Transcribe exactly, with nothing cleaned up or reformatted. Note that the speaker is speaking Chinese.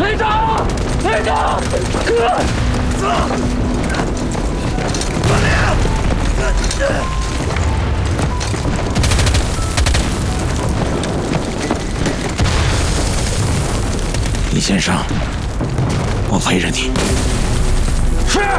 队长，队长，哥， 走，快点！ 李先生，我陪着你。 是。